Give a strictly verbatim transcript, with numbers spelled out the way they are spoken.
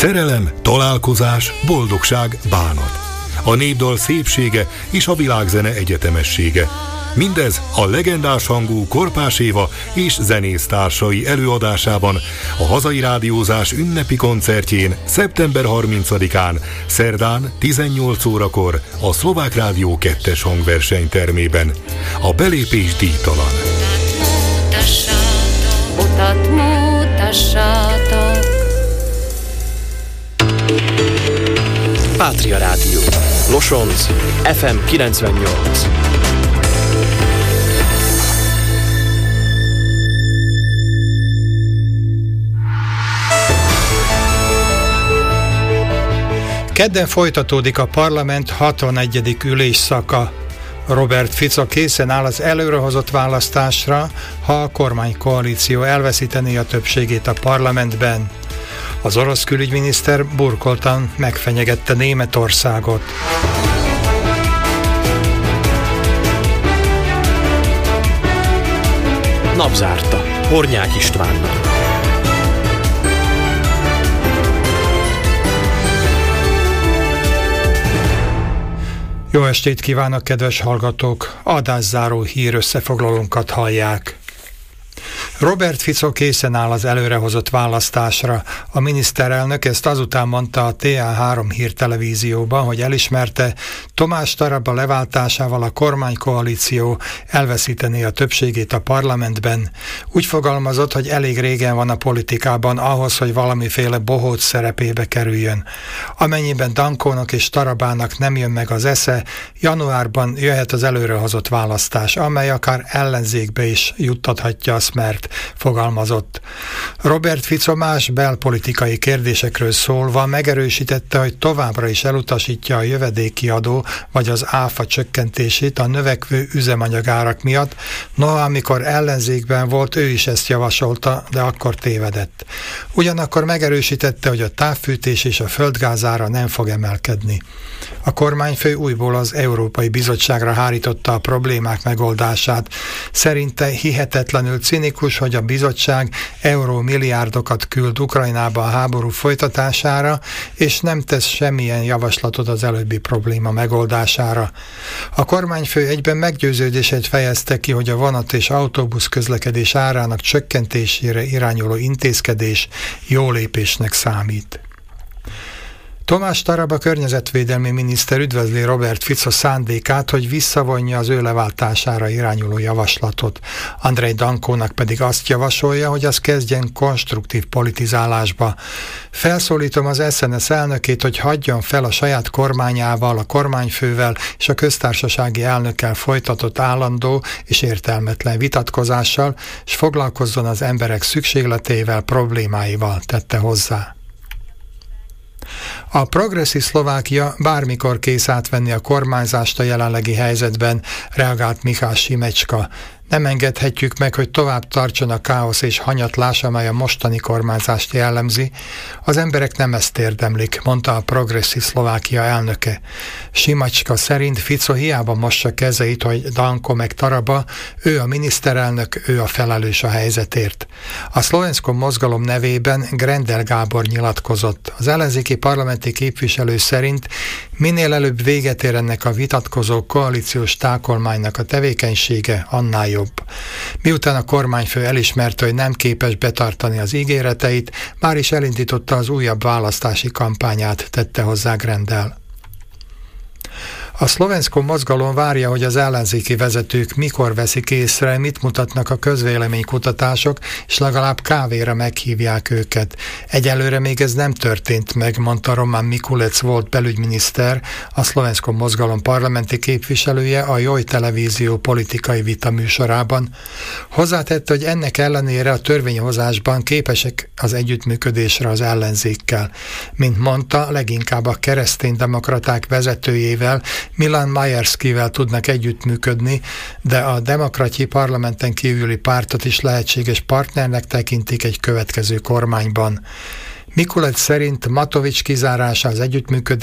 Szerelem, találkozás, boldogság, bánat. A népdal szépsége és a világzene egyetemessége. Mindez a legendás hangú Korpás Éva és zenésztársai előadásában a hazai rádiózás ünnepi koncertjén szeptember harmincadikán, szerdán tizennyolc órakor a Szlovák Rádió kettes hangversenytermében. A belépés díjtalan. Utat mutassátok. Pátria Rádió, Losonc, ef em kilencvennyolc. Kedden folytatódik a parlament hatvannegyedik ülésszaka. Robert Fico készen áll az előrehozott választásra, ha a kormánykoalíció elveszítené a többségét a parlamentben. Az orosz külügyminiszter burkoltan megfenyegette Németországot. Napzárta, Hornyák Istvánnal. Jó estét kívánok, kedves hallgatók! Adászáró hír összefoglalónkat hallják. Robert Fico készen áll az előrehozott választásra. A miniszterelnök ezt azután mondta a té á három hírtelevízióban, hogy elismerte, Tomás Taraba leváltásával a kormánykoalíció elveszítené a többségét a parlamentben. Úgy fogalmazott, hogy elég régen van a politikában ahhoz, hogy valamiféle bohóc szerepébe kerüljön. Amennyiben Dankónak és Tarabának nem jön meg az esze, januárban jöhet az előrehozott választás, amely akár ellenzékbe is juttathatja a Smert, fogalmazott. Robert Fico más belpolitikai kérdésekről szólva megerősítette, hogy továbbra is elutasítja a jövedéki adó vagy az áfa csökkentését a növekvő üzemanyagárak miatt, noha amikor ellenzékben volt, ő is ezt javasolta, de akkor tévedett. Ugyanakkor megerősítette, hogy a távfűtés és a földgázára nem fog emelkedni. A kormányfő újból az Európai Bizottságra hárította a problémák megoldását. Szerinte hihetetlenül cinikus, hogy a bizottság eurómilliárdokat küld Ukrajnába a háború folytatására, és nem tesz semmilyen javaslatot az előbbi probléma megoldására. A kormányfő egyben meggyőződését fejezte ki, hogy a vonat és autóbusz közlekedés árának csökkentésére irányuló intézkedés jó lépésnek számít. Tomás Taraba környezetvédelmi miniszter üdvözli Robert Fico szándékát, hogy visszavonja az ő leváltására irányuló javaslatot. Andrej Dankónak pedig azt javasolja, hogy az kezdjen konstruktív politizálásba. Felszólítom az es en es elnökét, hogy hagyjon fel a saját kormányával, a kormányfővel és a köztársasági elnökkel folytatott állandó és értelmetlen vitatkozással, és foglalkozzon az emberek szükségletével, problémáival, tette hozzá. A Progresszív Szlovákia bármikor kész átvenni a kormányzást a jelenlegi helyzetben, reagált Michal Šimečka. Nem engedhetjük meg, hogy tovább tartson a káosz és hanyatlás, amely a mostani kormányzást jellemzi. Az emberek nem ezt érdemlik, mondta a Progresszív Szlovákia elnöke. Šimečka szerint Fico hiába mossa kezeit, hogy Danko meg Taraba, ő a miniszterelnök, ő a felelős a helyzetért. A Szlovensko mozgalom nevében Grendel Gábor nyilatkozott. Az ellenzéki parlamenti képviselő szerint minél előbb véget ér ennek a vitatkozó koalíciós tákolmánynak a tevékenysége, annál jobb. Miután a kormányfő elismerte, hogy nem képes betartani az ígéreteit, már is elindította az újabb választási kampányát, tette hozzá Grendel. A Szlovensko mozgalom várja, hogy az ellenzéki vezetők mikor veszik észre, mit mutatnak a közvéleménykutatások, és legalább kávéra meghívják őket. Egyelőre még ez nem történt meg, mondta Roman Mikulec volt belügyminiszter, a Szlovensko mozgalom parlamenti képviselője a Joj televízió politikai vita műsorában. Hozzátette, hogy ennek ellenére a törvényhozásban képesek az együttműködésre az ellenzékkel. Mint mondta, leginkább a kereszténydemokraták vezetőjével, Milan Majerskivel tudnak együttműködni, de a demokratyi parlamenten kívüli pártot is lehetséges partnernek tekintik egy következő kormányban. Mikulec szerint Matovics kizárása az együttműködés